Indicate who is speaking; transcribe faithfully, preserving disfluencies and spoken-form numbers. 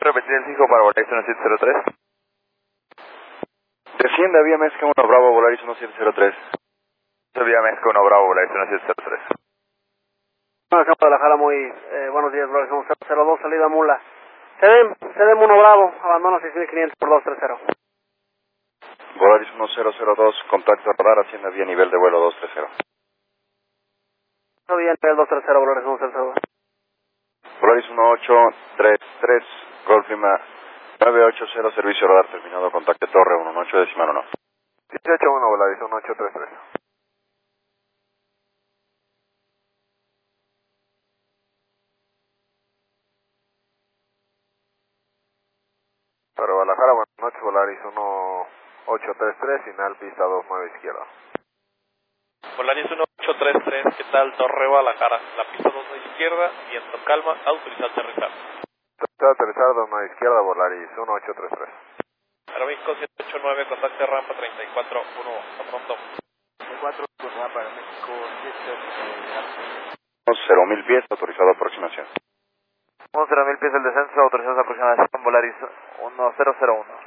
Speaker 1: repetir el fijo para Volaris uno siete cero tres? Desciende a vía Mezca uno Bravo, Volaris uno siete cero tres. Vía Mezca uno Bravo, Volaris uno siete cero tres.
Speaker 2: Bueno, acá en Guadalajara, muy eh, buenos días, Volaris uno cero dos, salida Mula. C D M uno Bravo, abandono seis mil quinientos por dos tres cero.
Speaker 1: Volaris uno cero cero dos, contacto radar, asciende a vía nivel de vuelo dos tres cero.
Speaker 2: Vía nivel dos tres cero, Volaris uno cero cero dos.
Speaker 1: Volaris uno ocho tres tres, Golf Lima nueve ocho cero, servicio radar terminado, contacto torre uno ocho decimal uno.
Speaker 3: dieciocho uno, Volaris uno ocho tres tres. Para Guadalajara, buenas noches, Volaris uno ocho tres tres, final pista dos nueve izquierda.
Speaker 4: Volaris uno ocho tres tres, ¿qué tal? Torre Guadalajara, la pista dos nueve izquierda, viento calma, autorizado aterrizar.
Speaker 3: Autorizado aterrizar dos nueve izquierda, Volaris uno ocho tres tres.
Speaker 4: Aeroméxico siete ocho nueve, contacto rampa treinta y cuatro uno, hasta pronto.
Speaker 3: treinta y cuatro uno, rampa Aeroméxico siete ocho nueve.
Speaker 1: cero mil pies, autorizado aproximación.
Speaker 2: cero mil pies el descenso, autorizados aproximación, Volaris uno cero cero uno.